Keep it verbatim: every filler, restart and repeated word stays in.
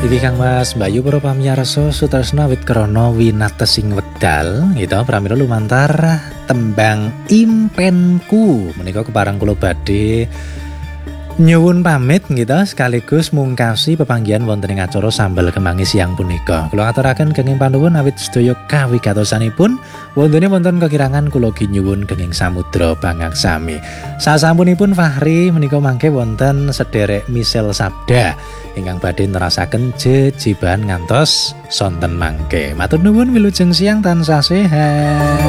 Iki Kang Mas Bayu para pamirsa sutresna wit krana winatesing wekdal gitu pramila lumantar tembang impenku menika keparang kula badhe nyuwun pamit gitu sekaligus mungkasi pepanggihan wonten ing acara sambal kemangi siang punika. Kula aturaken kenging panuwun awit sedaya kawigatosanipun wontene wonten kekirangan kula nyuwun kenging samudra pangaksami. Sasampunipun Fahri menika mangke wonten sederek misel sabda ingkang badhe nerasaken jejiban ngantos sonten mangke. Matur nuwun wilujeng siang tansah sehat.